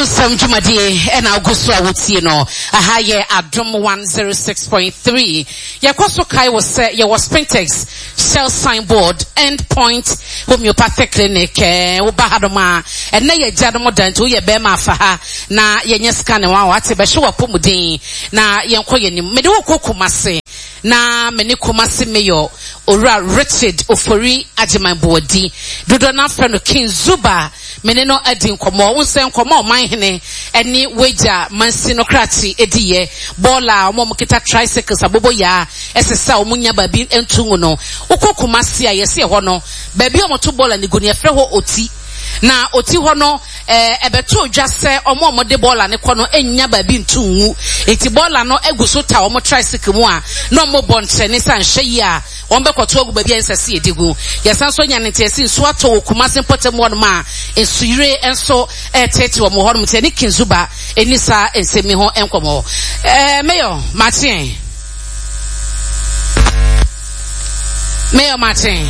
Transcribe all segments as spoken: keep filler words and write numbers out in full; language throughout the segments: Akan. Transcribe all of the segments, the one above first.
Onsam Jumadi and Augusto Awuti no Ahaye Adum one oh six point three. Yakoso Kai was set ya was Sprintex Shell signboard end point homeopathic clinic eh Ubahadoma and na ye jadamo danto ye bema faha na yenye scan wa wate be show apomudin na yenko yenim mede wo kokumase na meni kumase meyo Ora Richard Ofori Ajiman Bodi dodo na friend King Zuba mene no adi nkomo wonse nkomo oman hene eni weja mansinokrati ediye bola omo mkita tricycles abobo ya esesa omunya babi entungu no ukokumase a yesi ho no babi omoto bola ni goni efre ho oti na oti ho no eh ebeto dwase omo omo de bola ne kono enya babi ntungu eti bola no eguso ta omo tricycle mu a no omo bonche ne san hye a ombe koto ogu babi ensase edigu yesanso nya ne tesi nso ato Kumase potem won ma ensuire enso etete omo ho no mteni kinzuba enisa ensemi ho enkomo eh Mayor Martin Mayor Martin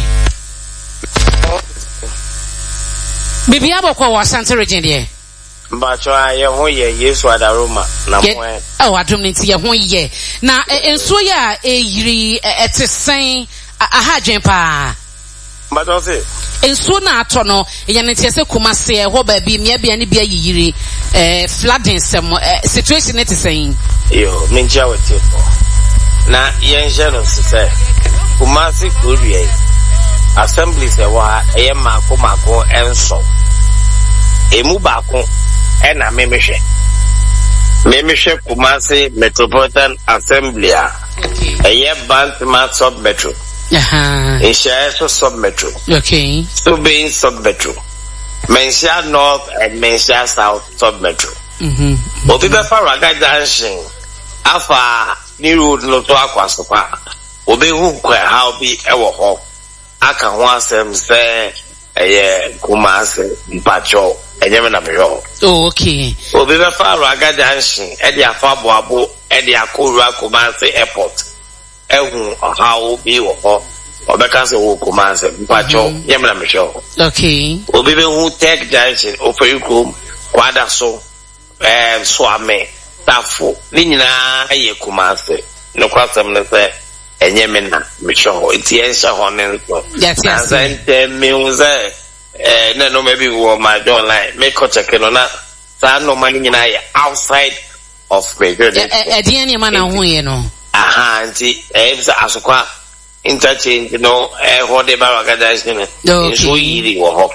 Bibi abokwa wa Asante region there. Mbacho aye ho ye Yesu adaroma na mo e. Oh adom nti ye ho ye. Na enso ya eyiri etesen ahadwen pa. Mbacho se. Enso na ato no ye ne tiese Kumase e ho ba bi me bia ne bia yiyiri eh flooding sem situation it sen. Yo, menja wete po. Na ye nje no se Kumase kodue. Assembly se wa eye mako mako enso emu bako ena memehwe memehwe Kumase Metropolitan Assembly a eye Bantama sub metro aha Isha so sub metro okay so being sub metro Mensia North and Mensia South sub metro mhm obi be fa Raga Junction afa ni road no to akwaso pa obi hu kwa how bi ewo ho aka ho asem se eye Kumase mpacho enyeme na meyo oh okay obi be fa Raga Junction e dia fa boabo e dia korua Kumase airport ehun how bi wo ho obeka se wo Kumase mpacho enyeme na meyo okay obi be hu Tech Junction oferikom kwada so eh so ame tafo ni nyina ye Kumase no kwasem ne se enyeme na mecho enti ensa honen so yes ante music eh na no maybe wo my online make check no na sa no man nyina ye outside of major eh eh ni man na hu ye no aha enti eh bisa asokwa interchange no eh ho de ba Raga Junction so yiri wo ho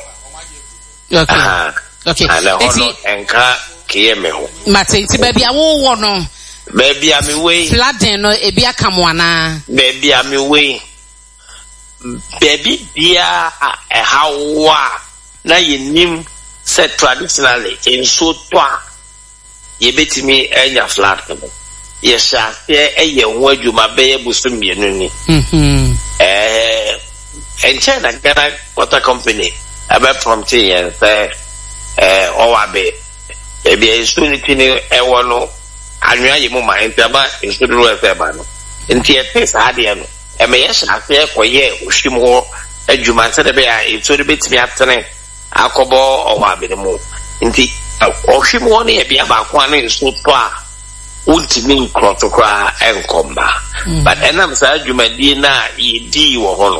okay okay enti enka kiyeme ho matenti ba bia wo wo no baby am away flooding no e bia kamwana baby am away baby bia e hawa na yenim se traditionally in so toa ye betimi enya flat no ye sha ye eye ho adwuma be ye busum mienu ni mhm eh enche na Ghana water company about from ten say eh owabe e bia isunity ni e wono anwa ye mu ma ntaba insuru efeba no nti ete saade no e me yesha afi koye ohwim ho adwuma se de be a insuru betimi atene akobo owa be mu nti ohwim ho ne e bia ba kwa ne nso to a ultimi protocol enkomba but enam sa adwuma di na ye di wo ho no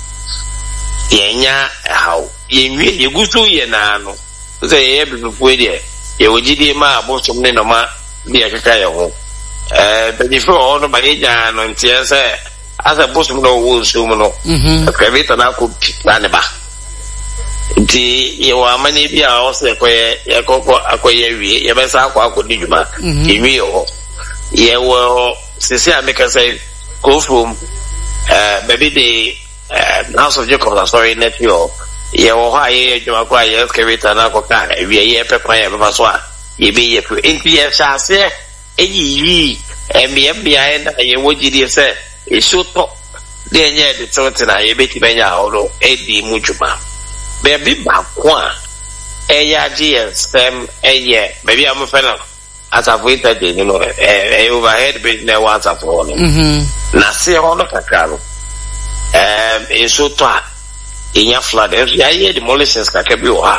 yenya how ye nwie ye gusu ye na no se ye bifufu e de ye wogidi ma abosom ne no ma dia kaka ye ho eh benifo no maneja no ntie se asa bosom no wo nsum no akavita na ko plane ba nti ye wa mane bia o se ko ye ye kokko akoye wie ye be sa akwa akodi djuma ewi ho ye wo sisi ameka say go from eh baby the House of Jacob sorry net yo ye wo ha ye djuma kwa ye akavita na ko ka wie ye pepa ye be so a ye be ye fu nti ye sha se eyi emi bia na ye wogidi se e shoto de nye de tsote na ye beti benya horo e di mujuma be bi ba kwa e ya ji stem e ye be bi am fe na asafo ita de ni no e overhead be na wa asafo no mhm na se ho no kakaro em e shoto a enya flood e ya ye demolitions ka ka bi o ha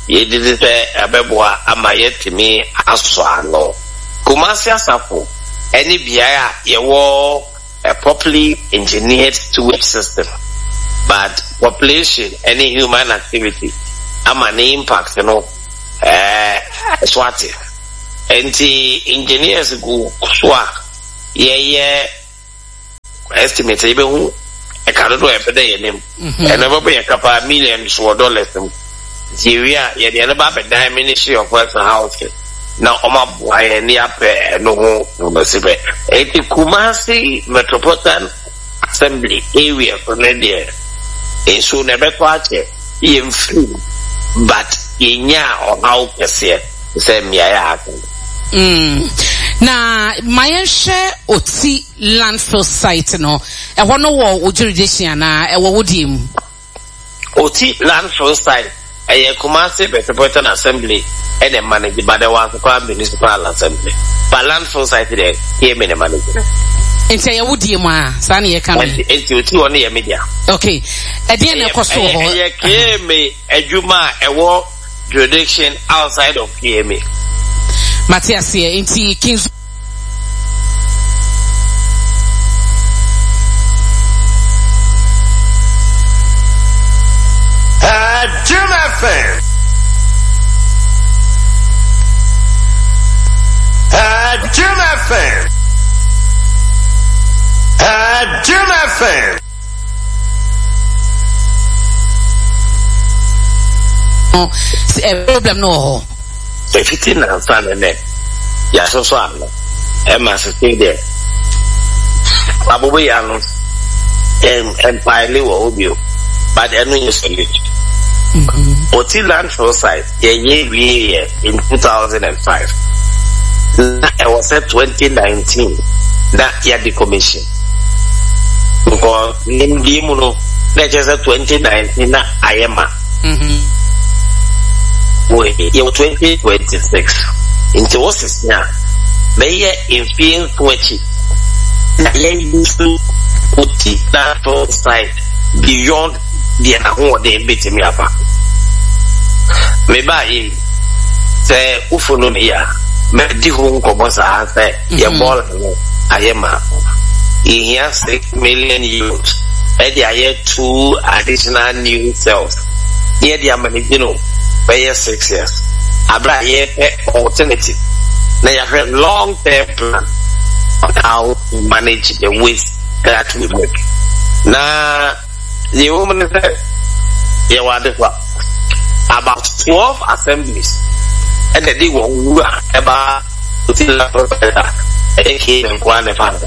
ye did say abeboa ama yetimi aso ano Kumasi Asafo any biaya ye wo a properly engineered sewage system but population any human activity ama an impact you know eh swati enti engineers go swa ye ye estimate ebe hu e ka do e pede ye nim e na be ye kapa millions of dollars Nigeria ye de na ba be dan Ministry of Health and Housing na oma boye ni ape no ho no sibe enti Kumasi Metropolitan Assembly area for Nigeria e so na be kwa che ye free but yenya on how pese say me ya happen mm na mayenhwe oti landfill site no e ho no wo jurisdiction na e wo wodim oti landfill site e Kumasi Metropolitan Assembly and the managed by the one for municipal assembly but landfill site there here me manage enti e wodim a sa na ye kan enti oti won ye media okay e dey na koso ho ye K M A adwuma e wo jurisdiction outside of K M A Matthias here enti Kings uh Jim F M uh Jim F M uh Jim F M no a problem no ho fifteen na stand there ya so so am e ma stay there abubu ya no em empire wo obio but enu ye solution mhm oti landfill site ye ye we in two thousand five it was at twenty nineteen that year the commission because in the muno that just twenty nineteen na ayema mhm we ye twenty twenty-six into what is now may in being twenty na ye use oti landfill site beyond the whole day bit me apa me buy say ufunu ya me di hu nkomo sa say ye ball ayema he has six million euros and there are two additional new cells here the manage you know by six years abra ye alternative na you have long term plan on how to manage the waste that we make na the woman said you want about twelve assemblies and the day one about to la profeta e ke nkwa ne fa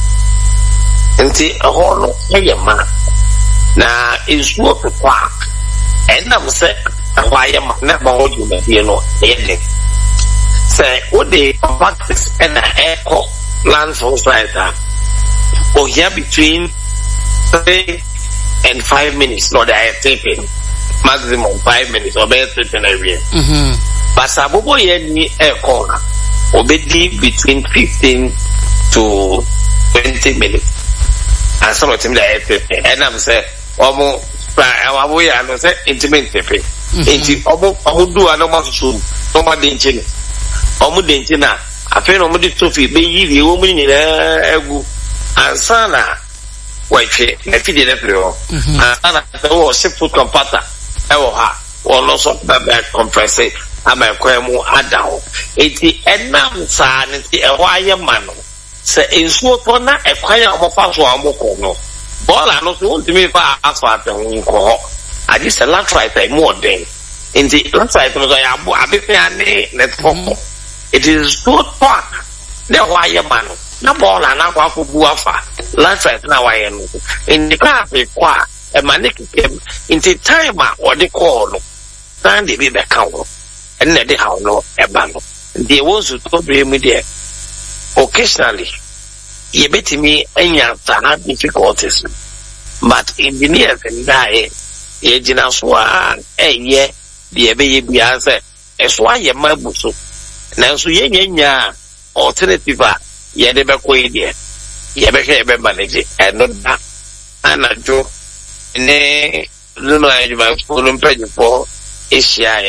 nti aholo ye ma na isu okwa enam se ahwa ye ma na ba odu na die no ye de say o de practice and echo landfill site o here between three and five minutes no they are taping maximum five minutes or better than a year mhm but sabobo ye ni echo obedi between fifteen to twenty minutes and some of them they taping and I'm say omo pa abo ya no say intimate taping enti omo omo do anoma so no ma denchi omo denchi na afi no mo di tofi be yi wie wo mu nyina egu ansana wache na fidi na pro ansana wo shift compactor e wo ha wo no so ba ba compressor ama kwa mu adawo enti enam sa ne ti e ho aye ma no se ensuo to na e kwa ya mo fa so amoko no bola no so ntimi fa aso aten ko adi se latrite e mo den enti latrite no ya bo abefe ane net foko it is so talk de ho aye ma no na bola na kwa fo bu afa latrite na wa ye no enti ka fe kwa e maniki enti time a o de call no stand de be be ka wo and na de how no e ba no they was to be me there occasionally ye betimi enya sana difficulties but engineers and die ye jina so a eye de be ye bia say e so aye mabuso na so ye nyanya alternative a ye de be ko ye de ye be ke be manage and not that anajo ne no ayi ba fulun page for Asia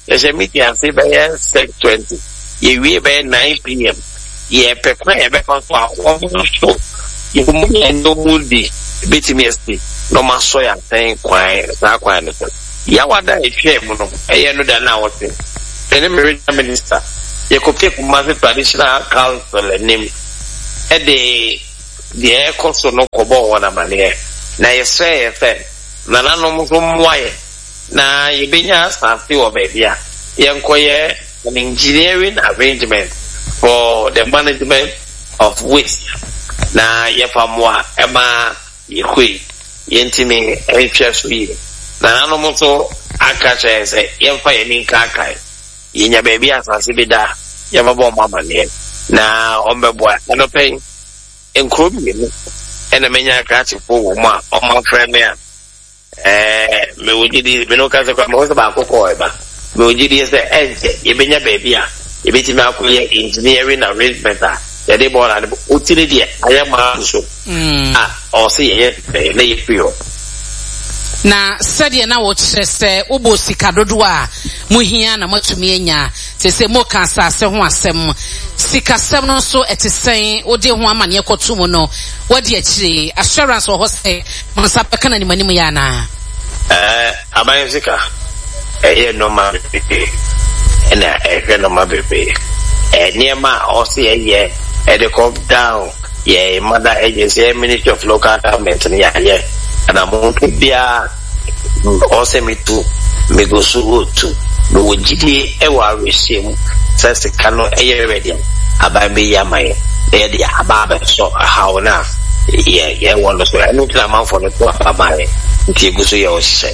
There's a meeting at six twenty. You will be nine p.m. Yeah, prepare because for one show. You can no moody. Beat me as no man soy and saying quiet. Not quiet. Yawada is shame. I know that now. The minister. You could take massive traditional council and name at the the air cost no cobo one a man here. Now you say a thing. Nana no from why. Now you be asked and feel baby. Young choir an engineering arrangement for the management of waste. Now you from what Emma you quit. Yentime interest we. Nana no moto akacha say yemfa yeni kakai. Yenya baby as I see da yama bo mama ne na ombeboa no pen enkro bi ni ena menya ka chifo wo ma o ma friend me eh me wojidi me no ka se kwa mo se ba kokko e ba me wojidi se enje ye benya baby a ye beti me akoye engineering arrangement a ye de bo na o tire de ayama so ah o se ye na ye pio na sadia na wo kyerese obo sika dodo a muhia na matumi anya te se mo ka asase ho asem sika sem no so etesen ode ho amane ekoto mu no wode akire assurance ho se monsa peka na nimanim ya na eh abaye sika eh no ma ena eh no ma bebe eh niema o se ye e de come down ye mother agency ministry of local government ya ye and I'm going to be a also me too. Me go so too. No would G D A ever receive says the canoe a year ready. About me, Yamay. They're the Ababa, so how now? Yeah, yeah, one was I know the amount for the poor Abay. Until you go so you say.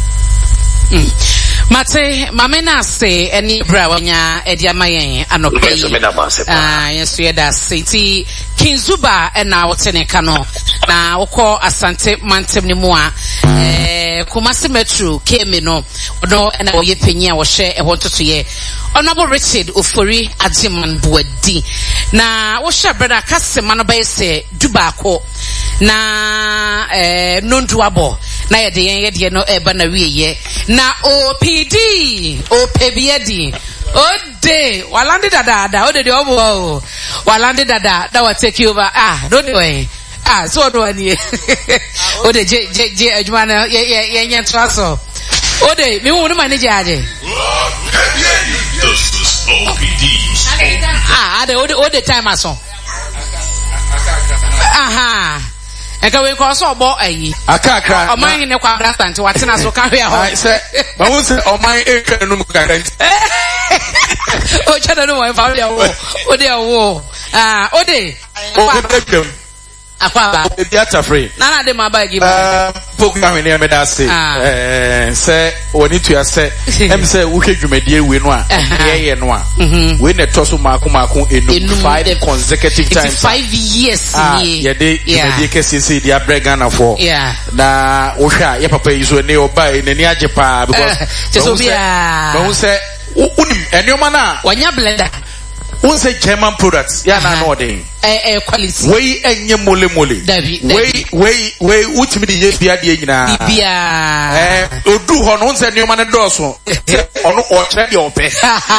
Mate, mamena say any brawanya ediamayen anope. Ah, yes, we had a city Kinzuba and now Tenekano. Na oko asante mantem ni mua eh Kumasi Metro came no no and we penya wo share e wonto to ye Honorable Richard Ofori Ajiman Buadi na wo share brother kasema no be se dubako na eh nonduabo na ye de ye de no e ba na wiye na O P D O P B D Ode walande dada da ode de obo walande dada that will take you over ah don't worry. Ah, so do ani. Ode je je je adwuma na ye ye ye nya traso. Ode me wo no manager aje. This is O P D. Ah, ade ode ode time aso. Aha. Eka we ko so obo ayi. Akakra. O man ne kwa brastant watena so ka hwe a ho. I say, but who say o man e ka no mu ka rent. O chana no mo fa ya wo. Ode wo. Ah, ode. O Akwaba ebi atafre na na de ma ba gi ba eh program we na me da say eh say oni to say em say wo hwedwumadie we no a ye ye no a we na toso mako mako enu five consecutive times five years ni ye de dwumadie kese say dia brega na for na wo hwa ye papa yi so ne oba e nani age pa because so bia ba wo say unim enioma na wanya blender who say German products ya na no dey eh eh quality we enye mole mole we we we utimi di ye bia de nyina bia eh odu ho no nse nyoma ne doso ono o tre de ope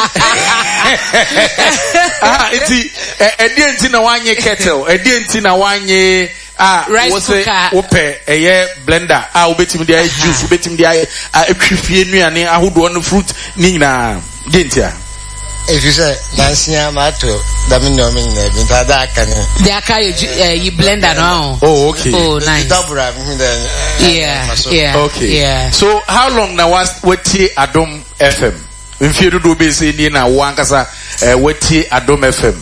ah iti edi enti na wanye kettle edi enti na wanye ah wo say ope eye blender ah obetimi di juice obetimi di atwifie nuane ahodo no fruit ni nyina gentia. If you say Nansia Mato, Domino Ming, the Aka you blend that on. Oh, okay. Oh, nice. Yeah, yeah. Okay. Yeah. So, how long now was Weti Adom F M? If you do busy in a Wankasa, Weti Adom F M.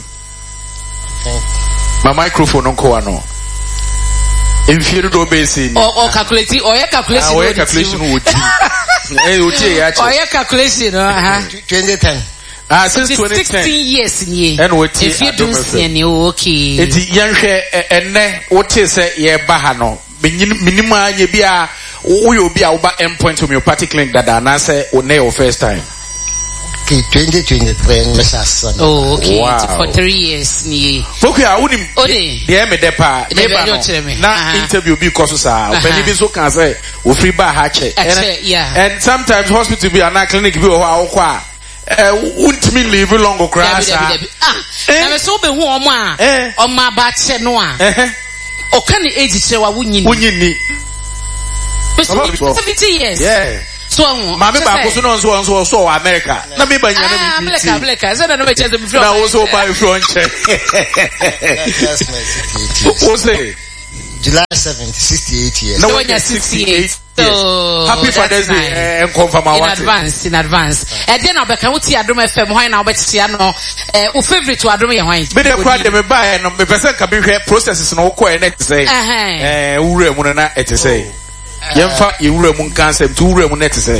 My microphone on Koano. If you do busy, or calculating, or your calculation, or your calculation would be. Or your calculation, uh twenty ten. Ah, since twenty ten. sixteen years ni. And what if you do see ni okay. Eti yanhwe enne what say ye ba ha no. Minima ye bia wo yo bia wo ba endpoint homeopathic clinic dada na say o na your first time. Okay, twenty twenty-three Mesa. Oh, okay. Wow. For three years ni. Okay, I wouldn't. Ode. Yeah, me depa. Na interview because sa. Open bi so kan say we free ba ha che. Yeah. And sometimes hospital be and clinic be o ha okwa. Eh, wouldn't me live long or crash. Ah. Na me so be hu omo a. Omo ba che no a. Eh. O kan age che wa wunyi ni. Wunyi ni. seventy years. Yeah. So, Mama ba so no so so so America. Na me ba nya na me. America, America. So na no be chance me from. Na wo so buy from che. What say? July seventh, sixty-eight years. No, when you're sixty-eight. So happy Father's Day and confirm in advance, in advance. And then I'll be coming to Adom F M. Why now? But see, I know. Uh, favorite to Adom Wine. But the crowd they buy and the person can be here processes no quite next say. Eh, ure mo na et say. Yemfa ure mo cancer to ure mo net say.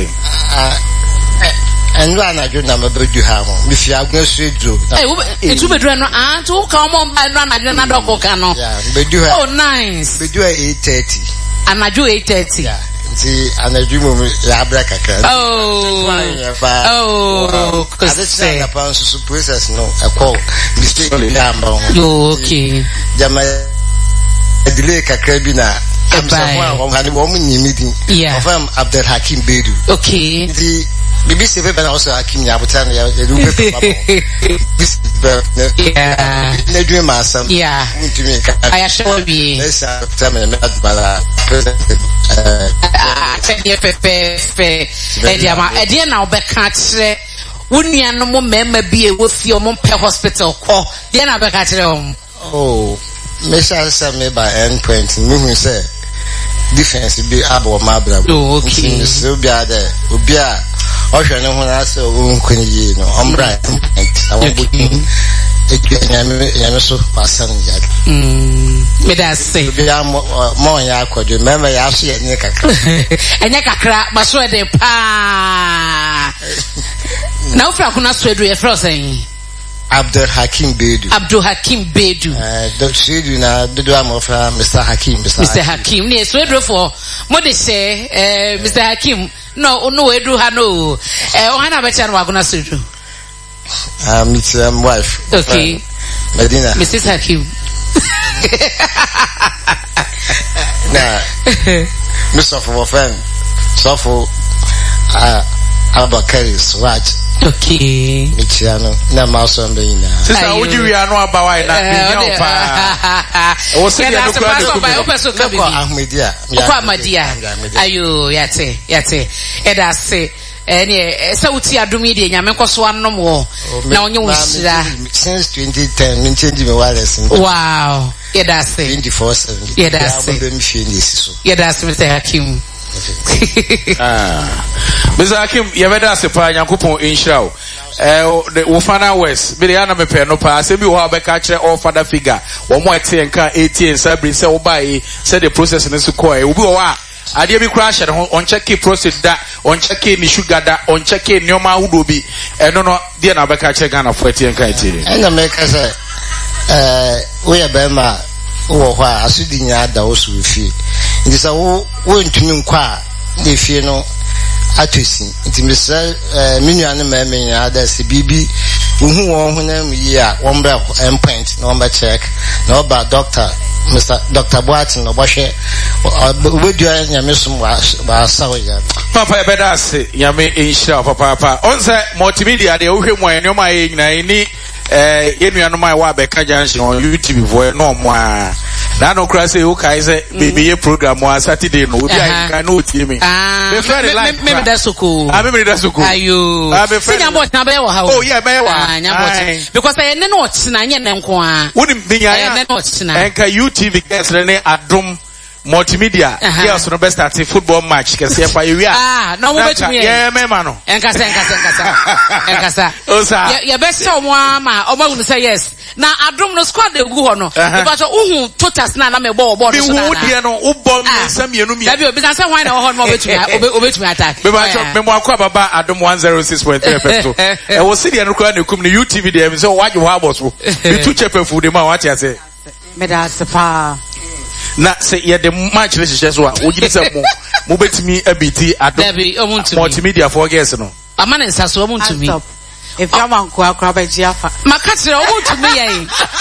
And one I do number but you have if you are going to do it will be done and to come on by run I don't know cano. Yeah, but you have oh nice. But you are eight thirty. And I do eight thirty. Yeah. See, and I do labra kaka. Oh. Oh. I just say upon so process no a call mistake number. Okay. Jama delay kakra bi na am someone on had woman meeting. Yeah. From Abdul Hakim Bedu. Okay. The B B C paper also Hakim Yabutan ya do paper. Yeah. Na do ma sam. Yeah. I assure you. Let's tell me me adbala president eh pepe pepe e dia ma e dia na obeka kire wonua no mo mema bi e wo fi o mo pe hospital ko dia na obeka kire o. Oh, me shall say me by endpoint me hu say defense be abo ma bra. Oh, okay. So be there obi a o hwe ne ho na say o nkuni yi no ombra I want to I'm so passing yet. Me that say. Be am more ya kwado. Remember ya so ye kakra. Enya kakra ma so e de pa. Na ufra kuna so edu e fro say. Abdul Hakim Bedu. Abdul Hakim Bedu. Eh, do Bedu na do am of Mister Hakim, Mister Mister Hakim. Ne so edu for mo de say eh Mister Hakim. No, no edu ha no. Eh o ha na be cha no aguna so edu. Um, it's um, wife. Okay. Uh, Medina. Missus Hakim. Nah. Mister For friend. So for uh Abakari Swatch. Okay. Michiano. Na mouse on the ina. Sister, would you know about why not? Oh, say you look at the person. Ahmedia. Ahmedia. Ayo, yate, yate. Eda say. Eh so uti adumi de nyame koso anom wo na onye wusira since twenty ten me change me wireless. Wow, yeah that's it. twenty-four seven. Yeah that's it. Yeah that's Mister Hakim. Ah, Mister Hakim, you better say pa Nyankopon inshira o. Eh the Wofana West be ya na me pe no pa say bi wo abeka kire all father figure wo mo ete enka eighty and sabri say wo bai say the process ne so ko e obi wo wa ade bi crash on check process da on check ni sugar da on check nyoma hudo bi eno no de na beka check Ghana for eti enka eti ena me ka say eh we ya be ma wo hwa asudi nya da wo so fi ndi sa wo wo ntumi nkwa de fi no atosi nti me say eh minua ne ma me nya da se bibi uhu won ho na mu yi a won bra endpoint na won ba check na oba doctor Mister Doctor Boatin no bohwe obedua nyame som ba sawo ya papa e beda se nyame inshira papa papa on say multimedia de wo hwe mo enyo ma ye nyina ni eh yenuanom ai wa be ka junction on YouTube vo no mo a na no kra say o kai say be ye program on Saturday no obi ai kan no tie me be friend like me me da soko ah me da soko ayo sinya bot na be wo ha oh yeah be wo ah nya bot because I ne no ochina nye ne nko a woni binya ya ne no ochina enka U T V guest ne Adom multimedia yes no best at football match kese ya pa ewia ah no mo betumi yeah me ma no enkasa enkasa enkasa enkasa osa ya best o mo ama o ma say yes na Adom no squad egu ho no because uhu totals na na me bo bo so na me wo die no wo bo me samienu mi da bi obi say why na ho no mo betumi obetumi attack me ba cho me mo akwa baba Adom one oh six point three F M so e wo see die no kwa na kum ni U T V dey so waje ho aboso bi tu chepe fu de ma what you say me da sepa na say ye the match relationship so a wogiri say mo mo betimi abiti Adom multimedia for guys no amana nsaso mo ntumi if you want to grab a jiafa. Makatri, omo to me, eh?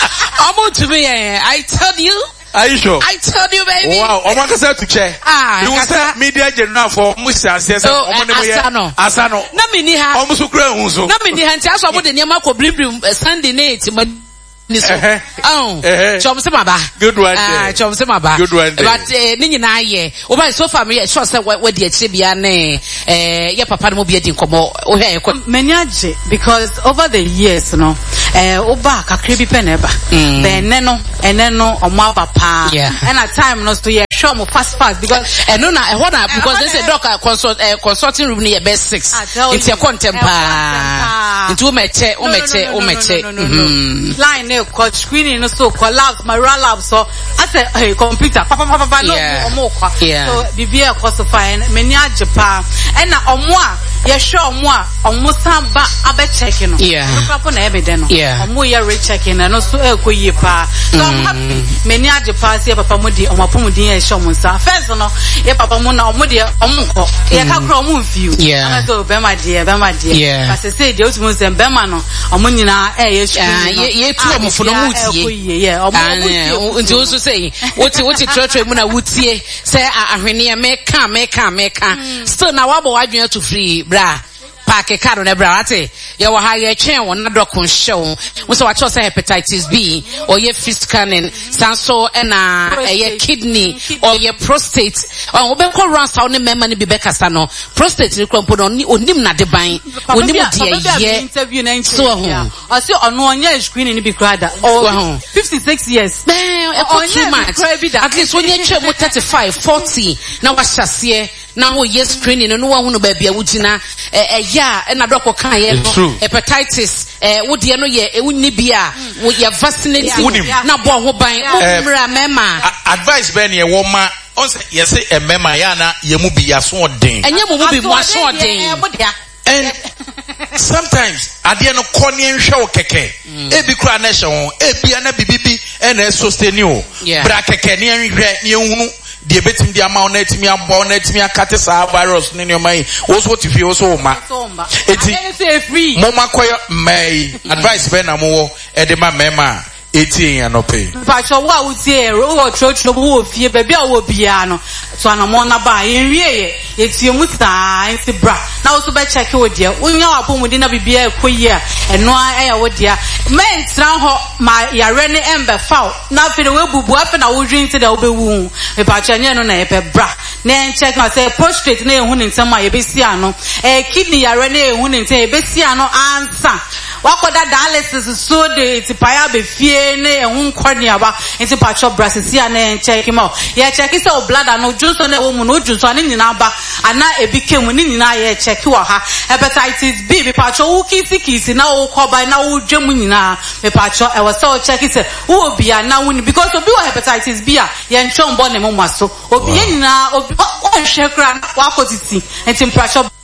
Omo to me, eh? I tell you. Are you sure? I told you, baby. Wow, Oma kasa to check. Ah, you say media general for Musa says oh, Asano. Asano. Na mini ha. Omo so kura unso. Na mini ha nti aso omo de niam ko brim Sunday night ma ni so. Oh. Chom se maba. Good one. Ah, chom se maba. Good one. But eh ni nyina ye. O ba so far me sure say we de achi bia na eh ye papa no bi edi nkomo o he ko. Menyaje because over the years no eh oba kakre bi pe na eba. Be ne no ene no omo papa. And at time no so ye sure mo fast fast because eh no na eh na because they say doc consult eh consulting room ni best six. It's your contempa. Into meche o meche o meche. Line ne ko screening no so collapse my lab so I say hey computer papa papa papa no omo kwa. So bibia cost fine menyaje pa. And na omo a ye sure omo a omo samba abe check no. Yeah. No papa na ebe den no. Omo ye recheck no so e ko yi pa. So I'm happy menyaje pa say papa mo di omo pom din e show mo sa. First no ye papa mo na omo de omo ko. Ye ka kro omo view. Yeah. So be ma de be ma de. Yeah. But say de otumo say be ma no omo nyina e ye show. Ye ye tu omo fo no wutie. Yeah, omo nti also say what what you try mu na wutie say ahwene me ka me ka me ka still na wabo wadwen to free bra park car na bra ate ye wo ha ye twen won na dokon show wo so wa cho say hepatitis B or ye fist scanning sanso na ye kidney or ye prostate o be ko run saw ne mema ne bi be kasa no prostate ni krompo no onim na de ban onim de ye interview na so ho o se ono onya screen ni bi krada o fifty-six years ben e ko too much at least when you try mo thirty-five forty na wa hyase na ho yes screening no wa hunu ba bia wugina eh ya na doko kan ye no hepatitis eh wodi no ye ewunni bia wo ye vaccinate na bo ho ban mra mema advice ben ye wo ma on say yes e mema ya na ye mu bi ya so odin enye mu mu bi mu so odin and sometimes ade no kone nhwe wo keke e bi kura na hye ho e bia na bibibi e na sustain o bra keke ne nhwe ne ehunu de betim de ama ona etimi abo ona etimi akate sa virus ne ne mai wo so ti fi wo so ma eti mo makoyo mai advice be na mo wo e de ma mema eti yan no pay pa so wa utie wo tro tro wo fie ba bia wo bia no so na mo na ba yenwie ye etie mu taa nti bra na wo so be check wo dia wonya wa pomu di na bibia ekoyi a eno a ya wo dia men tra ho ma yare ne embe faw na fe we bubu afa na wo dwin ti da wo be wu me pa cha nye no na ye pe bra na check na say prostate na ye hu ne nsam a ye be si ano eh kidney yare na ye hu ne nsam ye be si ano ansa wakoda dialysis so de ti pa ya be fie ne ehun kwani aba nti patcho brasisi ana check ma ye check say o blood no junso na wo mu no junso ani nyina ba ana ebikemu ni nyina ye check wa ha hepatitis B be patcho wo kisi kisi na wo koba na wo dwemu nyina be patcho e wo say o check say wo bia na woni because obi wo hepatitis B a ye ntwon bo ne mo maso obi nyina obi o hwe kra wa kotiti nti patcho